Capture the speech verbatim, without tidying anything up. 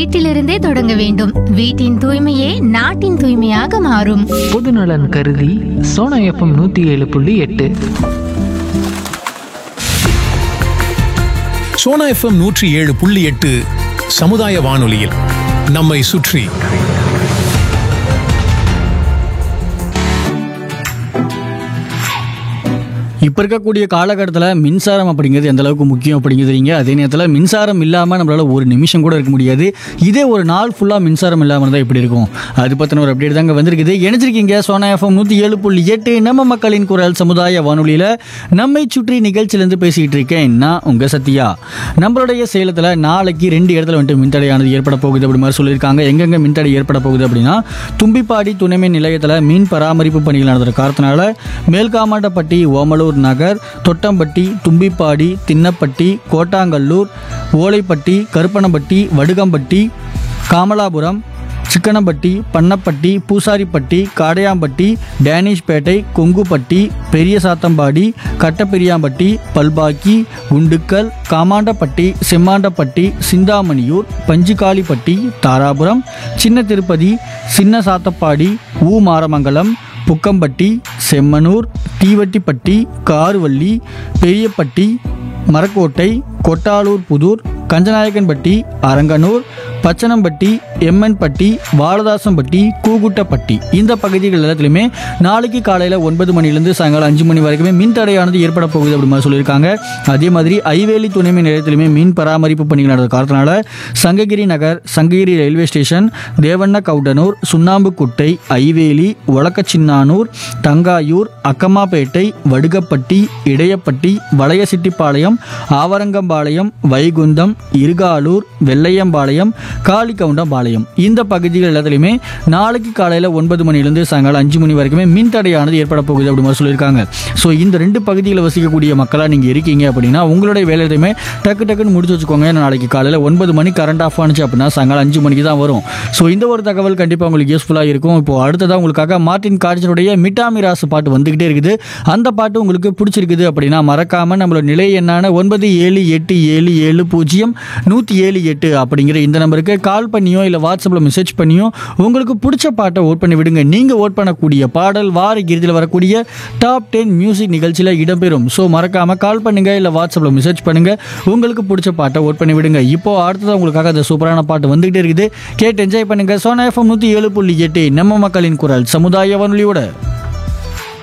வீட்டிலிருந்தே தொடங்க வேண்டும். வீட்டின் தூய்மையே நாட்டின் தூய்மையாக மாறும். பொதுநலன் கருதி சோனா எஃப்எம் நூத்தி ஏழு புள்ளி எட்டு. சோனா எஃப்எம் நூற்றி ஏழு புள்ளி எட்டு சமுதாய வானொலியில் நம்மை சுற்றி. இப்போ இருக்கக்கூடிய காலகட்டத்தில் மின்சாரம் அப்படிங்கிறது எந்த அளவுக்கு முக்கியம் அப்படிங்கிறீங்க. அதே நேரத்தில் மின்சாரம் இல்லாமல் நம்மளால் ஒரு நிமிஷம் கூட இருக்க முடியாது. இதே ஒரு நாள் ஃபுல்லாக மின்சாரம் இல்லாமல் இருந்தால் எப்படி இருக்கும்? அது பற்றின ஒரு அப்டேட் தாங்க வந்திருக்குது. இணைச்சிருக்கீங்க சோனா எஃப்எம் நூற்றி ஏழு புள்ளி எட்டு நம்ம மக்களின் குரல் சமுதாய வானொலியில் நம்மை சுற்றி நிகழ்ச்சியிலேருந்து பேசிகிட்டு இருக்கேன் நான் உங்கள் சத்யா. நம்மளுடைய சேலத்தில் நாளைக்கு ரெண்டு இடத்துல வந்துட்டு மின்தடையானது ஏற்பட போகுது அப்படி மாதிரி சொல்லியிருக்காங்க. எங்கெங்கே மின்தடை ஏற்பட போகுது அப்படின்னா, தும்பிப்பாடி துணைமின் நிலையத்தில் மீன் பராமரிப்பு பணிகள் நடந்த காரணத்தினால மேல்காமாண்டப்பட்டி, ஓமலூர் நகர், தொட்டம்பட்டி, தும்பிப்பாடி, தின்னப்பட்டி, கோட்டாங்கல்லூர், ஓலைப்பட்டி, கருப்பனம்பட்டி, வடுகம்பட்டி, காமலாபுரம், சிக்கனம்பட்டி, பண்ணப்பட்டி, பூசாரிப்பட்டி, காடையாம்பட்டி, டேனிஷ்பேட்டை, கொங்குப்பட்டி, பெரிய சாத்தம்பாடி, கட்டப்பெரியாம்பட்டி, பல்பாக்கி, குண்டுக்கல், காமாண்டப்பட்டி, செம்மாண்டப்பட்டி, சிந்தாமணியூர், பஞ்சுகாலிப்பட்டி, தாராபுரம், சின்ன திருப்பதி, சின்ன சாத்தப்பாடி, ஊ மாரமங்கலம், புக்கம்பட்டி, செம்மனூர், தீவட்டிப்பட்டி, காருவள்ளி, பெரியப்பட்டி, மரக்கோட்டை, கொட்டாலூர் புதூர், கஞ்சநாயக்கன்பட்டி, அரங்கனூர், பச்சனம்பட்டி, எம்மன்பட்டி, வாலதாசம்பட்டி, கூகுட்டப்பட்டி இந்த பகுதிகள் எல்லாத்துலேயுமே நாளைக்கு காலையில் ஒன்பது மணிலேருந்து சாயங்காலம் அஞ்சு மணி வரைக்குமே மின் தடையானது ஏற்பட போகுது அப்படி மாதிரி சொல்லியிருக்காங்க. அதே மாதிரி ஐவேலி துணைமின் நிலையத்திலுமே மீன் பராமரிப்பு பணிகள் நடந்த காரணத்தினால சங்ககிரி நகர், சங்ககிரி ரயில்வே ஸ்டேஷன், தேவண்ண கவுடனூர், சுண்ணாம்புக்குட்டை, ஐவேலி, ஒலக்கச்சின்னானூர், தங்காயூர், அக்கமாப்பேட்டை, வடுகப்பட்டி, இடையப்பட்டி, வளையசிட்டிப்பாளையம், ஆவரங்கம்பாளையம், வைகுந்தம், இருகாலூர், வெள்ளையம்பாளையம், காளிகவுண்டம்பாளையம் இந்த பகுதிகள் எல்லாத்துலேயுமே நாளைக்கு காலையில் ஒன்பது மணிலேருந்து சாயங்காலம் அஞ்சு மணி வரைக்குமே மின் தடையானது ஏற்பட போகுது அப்படி மாதிரி சொல்லியிருக்காங்க. ஸோ இந்த ரெண்டு பகுதியில் வசிக்கக்கூடிய மக்களாக நீங்கள் இருக்கீங்க அப்படின்னா உங்களுடைய வேலையுமே டக்கு டக்குன்னு முடிச்சு வச்சுக்கோங்க. நாளைக்கு காலையில் ஒன்பது மணி கரண்ட் ஆஃப் ஆனிச்சு அப்படின்னா சாயங்காலம் அஞ்சு மணிக்கு தான் வரும். ஸோ இந்த ஒரு தகவல் கண்டிப்பாக உங்களுக்கு யூஸ்ஃபுல்லாக இருக்கும். இப்போ அடுத்ததாக உங்களுக்காக மார்ட்டின் கார்ஜனுடைய மிட்டாமிராசு பாட்டு வந்துக்கிட்டே இருக்குது. அந்த பாட்டு உங்களுக்கு பிடிச்சிருக்குது அப்படின்னா மறக்காமல் நம்மளோட நிலை என்னான ஒன்பது ஏழு எட்டு ஏழு ஏழு பூஜ்ஜியம் நூற்றி ஏழு எட்டு அப்படிங்கிற இந்த நம்பருக்கு கால் பண்ணியோ இல்லை வாட்ஸ்அப்பில் மெசேஜ் பண்ணியோ உங்களுக்கு பிடிச்ச பாட்டை ஓட் பண்ணி விடுங்க. நீங்கள் ஓட் பண்ணக்கூடிய பாடல் வார இறுதியில் வரக்கூடிய டாப் டென் மியூசிக் நிகழ்ச்சியில் இடம்பெறும். ஸோ மறக்காமல் கால் பண்ணுங்க இல்லை வாட்ஸ்அப்பில் மெசேஜ் பண்ணுங்க, உங்களுக்கு பிடிச்ச பாட்டை ஓட் பண்ணி விடுங்க. இப்போ அடுத்ததான் உங்களுக்காக அந்த சூப்பரான பாட்டு வந்துகிட்டே இருக்குது. கேட்டு என்ஜாய் பண்ணுங்க. சோனா எஃப்எம் நூற்றி ஏழு புள்ளி எட்டு நம்ம மக்களின் குரல் சமுதாய வானொலியோட.